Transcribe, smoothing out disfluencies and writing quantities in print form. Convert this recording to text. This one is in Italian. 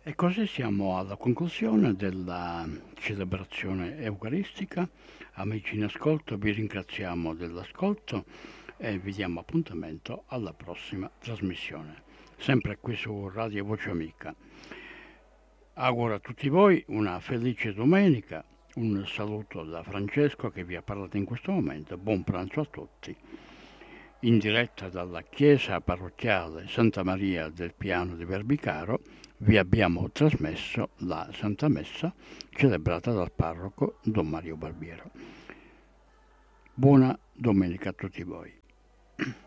E così siamo alla conclusione della celebrazione eucaristica. Amici in ascolto, vi ringraziamo dell'ascolto e vi diamo appuntamento alla prossima trasmissione, sempre qui su Radio Voce Amica. Auguro a tutti voi una felice domenica, un saluto da Francesco che vi ha parlato in questo momento, buon pranzo a tutti. In diretta dalla chiesa parrocchiale Santa Maria del Piano di Verbicaro vi abbiamo trasmesso la Santa Messa celebrata dal parroco Don Mario Barbiero. Buona domenica a tutti voi.